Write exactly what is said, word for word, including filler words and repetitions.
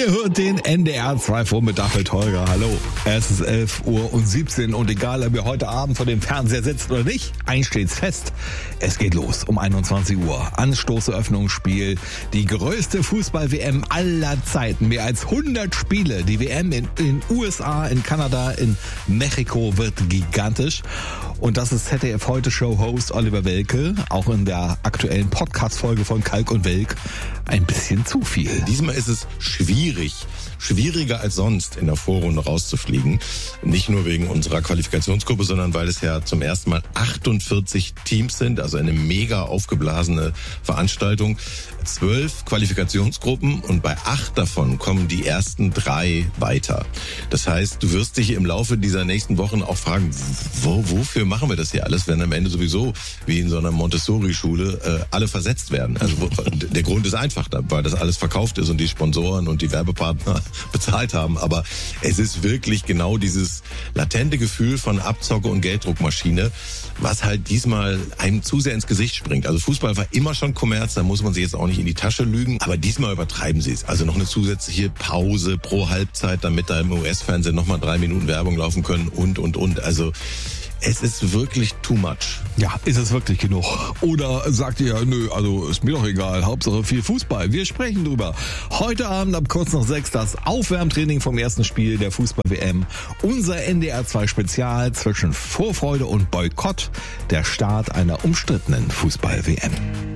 Ihr hört den N D R zwei Vormittag mit Holger. Hallo. Es ist elf Uhr und siebzehn und egal, ob ihr heute Abend vor dem Fernseher sitzt oder nicht, eins steht's fest. Es geht los um einundzwanzig Uhr. Anstoßeröffnungsspiel. Die größte Fußball-W M aller Zeiten. Mehr als hundert Spiele. Die W M in den U S A, in Kanada, in Mexiko wird gigantisch. Und das ist Z D F Heute Show-Host Oliver Welke, auch in der aktuellen Podcast-Folge von Kalk und Welk, ein bisschen zu viel. Diesmal ist es schwierig, schwieriger als sonst in der Vorrunde rauszufliegen. Nicht nur wegen unserer Qualifikationsgruppe, sondern weil es ja zum ersten Mal achtundvierzig Teams sind, also eine mega aufgeblasene Veranstaltung. Zwölf Qualifikationsgruppen und bei acht davon kommen die ersten drei weiter. Das heißt, du wirst dich im Laufe dieser nächsten Wochen auch fragen, wo, wofür machen wir das hier alles, wenn am Ende sowieso, wie in so einer Montessori-Schule, äh, alle versetzt werden. Also wo, der Grund ist einfach, weil das alles verkauft ist und die Sponsoren und die Werbepartner bezahlt haben. Aber es ist wirklich genau dieses latente Gefühl von Abzocke und Gelddruckmaschine, was halt diesmal einem zu sehr ins Gesicht springt. Also Fußball war immer schon Kommerz, da muss man sich jetzt auch nicht in die Tasche lügen, aber diesmal übertreiben sie es. Also noch eine zusätzliche Pause pro Halbzeit, damit da im U S-Fernsehen nochmal drei Minuten Werbung laufen können und, und, und. Also es ist wirklich too much. Ja, ist es wirklich genug? Oder sagt ihr, nö, also ist mir doch egal, Hauptsache viel Fußball. Wir sprechen drüber. Heute Abend ab kurz nach sechs das Aufwärmtraining vom ersten Spiel der Fußball-W M. Unser N D R zwei Spezial zwischen Vorfreude und Boykott. Der Start einer umstrittenen Fußball-W M.